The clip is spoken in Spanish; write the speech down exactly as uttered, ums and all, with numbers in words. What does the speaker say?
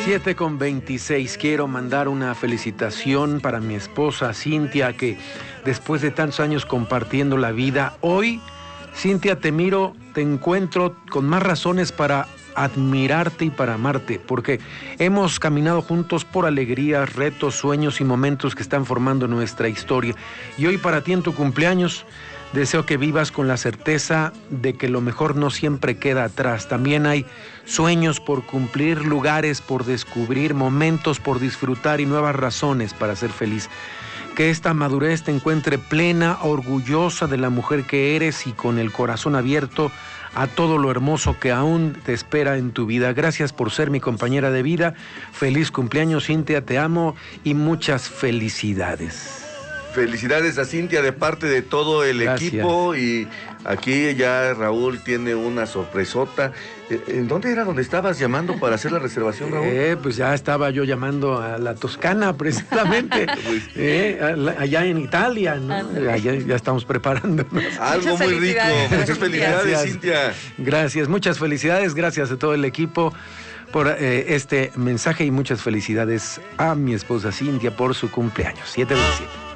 siete con veintiséis. Quiero mandar una felicitación para mi esposa Cintia, que después de tantos años compartiendo la vida, hoy, Cintia, te miro, te encuentro con más razones para admirarte y para amarte, porque hemos caminado juntos por alegrías, retos, sueños y momentos que están formando nuestra historia. Y hoy para ti en tu cumpleaños, deseo que vivas con la certeza de que lo mejor no siempre queda atrás. También hay sueños por cumplir, lugares por descubrir, momentos por disfrutar y nuevas razones para ser feliz. Que esta madurez te encuentre plena, orgullosa de la mujer que eres y con el corazón abierto a todo lo hermoso que aún te espera en tu vida. Gracias por ser mi compañera de vida. Feliz cumpleaños, Cintia, te amo y muchas felicidades. Felicidades a Cintia de parte de todo el Gracias. equipo, y aquí ya Raúl tiene una sorpresota. ¿En dónde era donde estabas llamando para hacer la reservación, Raúl? Eh, pues ya estaba yo llamando a la Toscana, precisamente, eh, allá en Italia, ¿no? Allá ya estamos preparándonos. Algo muy rico. Muchas felicidades, Gracias. Cintia. Gracias, muchas felicidades, gracias a todo el equipo por eh, este mensaje y muchas felicidades a mi esposa Cintia por su cumpleaños. siete veintisiete.